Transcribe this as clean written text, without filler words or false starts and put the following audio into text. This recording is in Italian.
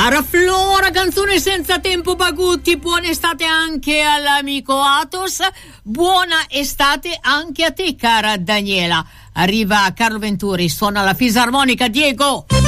Araflora, canzone senza tempo Bagutti. Buona estate anche all'amico Athos, buona estate anche a te cara Daniela. Arriva Carlo Venturi, suona la fisarmonica Diego.